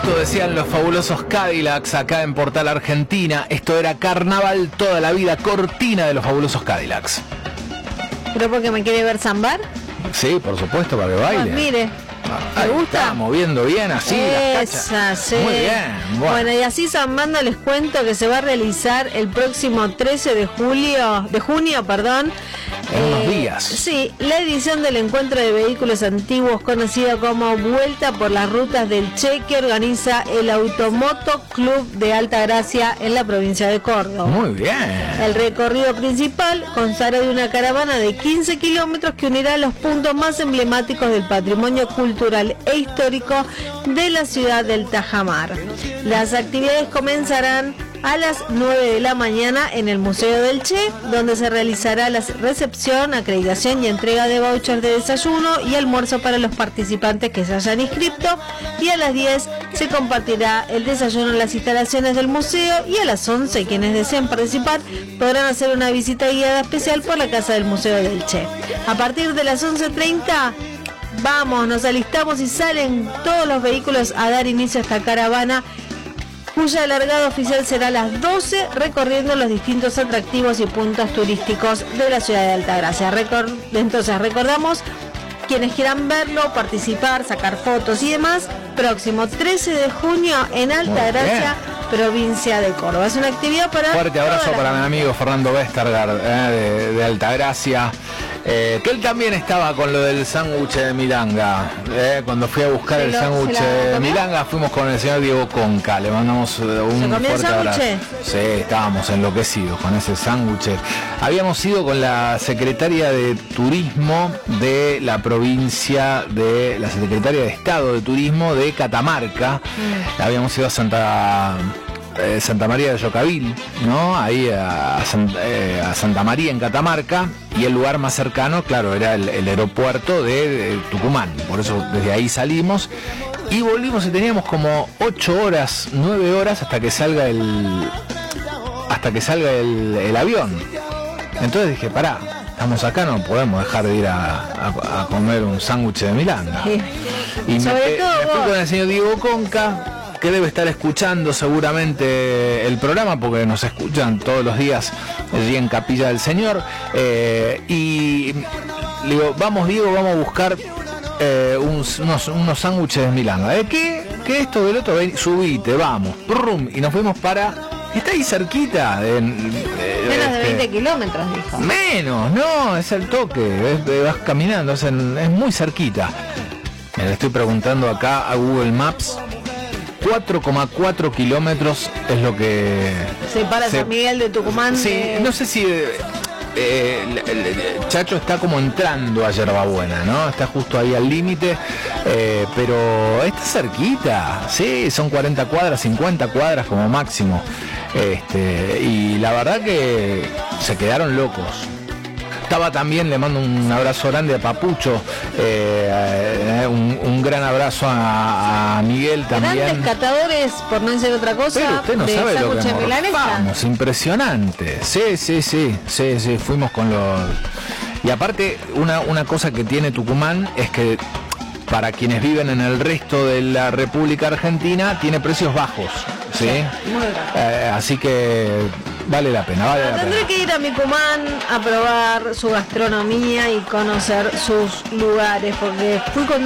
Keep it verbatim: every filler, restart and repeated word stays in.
Esto decían los fabulosos Cadillacs acá en Portal Argentina. Esto era Carnaval toda la vida, cortina de los fabulosos Cadillacs. ¿Pero porque me quiere ver zambar? Sí, por supuesto, para que baile. Pues mire, ¿te Ahí gusta? está, moviendo bien así las Esa, cachas. sí. Muy bien. Bueno. Bueno, y así zambando les cuento que se va a realizar el próximo trece de julio, de junio, perdón. En unos eh, días. Sí, la edición del encuentro de vehículos antiguos, conocido como Vuelta por las Rutas del Che, que organiza el Automoto Club de Altagracia en la provincia de Córdoba. Muy bien. El recorrido principal constará de una caravana de quince kilómetros que unirá los puntos más emblemáticos del patrimonio cultural e histórico de la ciudad del Tajamar. Las actividades comenzarán a las nueve de la mañana en el Museo del Che, donde se realizará la recepción, acreditación y entrega de vouchers de desayuno y almuerzo para los participantes que se hayan inscrito, y a las diez se compartirá el desayuno en las instalaciones del museo, y a las once quienes deseen participar podrán hacer una visita guiada especial por la casa del Museo del Che. A partir de las once treinta vamos, nos alistamos y salen todos los vehículos a dar inicio a esta caravana, cuya largada oficial será a las doce, recorriendo los distintos atractivos y puntos turísticos de la ciudad de Altagracia. Recor- Entonces, recordamos, quienes quieran verlo, participar, sacar fotos y demás, próximo trece de junio en Altagracia, provincia de Córdoba. Es una actividad para... Fuerte abrazo toda la para mi amigo Fernando Westergaard, eh, de, de Altagracia. Eh, que él también estaba con lo del sándwich de milanga. Eh, cuando fui a buscar ¿Se el lo- sándwich se la de comió? milanga, fuimos con el señor Diego Conca. Le mandamos eh, un ¿Se comió el fuerte abrazo. sándwich? Sí, estábamos enloquecidos con ese sándwich. Habíamos ido con la secretaria de Turismo de la provincia de... La secretaria de Estado de Turismo de Catamarca. Mm. Habíamos ido a Santa... Eh, Santa María de Yocavil, ¿no? Ahí a, a, San, eh, a Santa María en Catamarca, y el lugar más cercano, claro, era el, el aeropuerto de, de Tucumán. Por eso desde ahí salimos y volvimos, y teníamos como ocho horas, nueve horas hasta que salga el hasta que salga el, el avión. Entonces dije, pará, estamos acá, no podemos dejar de ir a, a, a comer un sándwich de milanga. Sí. Y Sobre me, todo me fui vos. con el señor Diego Conca, que debe estar escuchando seguramente el programa, porque nos escuchan todos los días allí en Capilla del Señor, eh, y le digo, vamos Diego, vamos a buscar eh, uns, unos, unos sándwiches de milanga. ¿De qué? ¿Qué esto del otro? Ven, subite, vamos, brum, y nos fuimos para... Está ahí cerquita. De, de, Menos de veinte este, kilómetros, dijo. Menos, no, es el toque, es, vas caminando, es, en, es muy cerquita. Me le estoy preguntando acá a Google Maps. cuatro coma cuatro kilómetros es lo que... Separa se- San Miguel de Tucumán. Sí, de- no sé si eh, eh, el, el- el Chacho está como entrando a Yerbabuena, ¿no? Está justo ahí al límite, eh, pero está cerquita, sí, son cuarenta cuadras, cincuenta cuadras como máximo. Este, y la verdad que se quedaron locos. Estaba también, le mando un abrazo grande a Papucho, eh, eh, un, un gran abrazo a, a Miguel también. Grandes catadores, por no decir otra cosa, Pero usted no de sabe lo que sándwiches milanesa. morfamos, impresionante. Sí, sí, sí, sí, sí, fuimos con los... Y aparte, una, una cosa que tiene Tucumán es que para quienes viven en el resto de la República Argentina, tiene precios bajos, ¿sí? Muy bien. Eh, así que vale la pena, vale la pena. Tendré que ir a Micumán a probar su gastronomía y conocer sus lugares, porque fui con